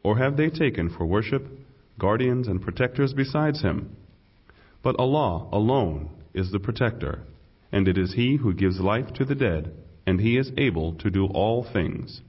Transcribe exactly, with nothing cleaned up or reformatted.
Or have they taken for worship guardians and protectors besides Him? But Allah alone is the protector, and it is He who gives life to the dead, and He is able to do all things.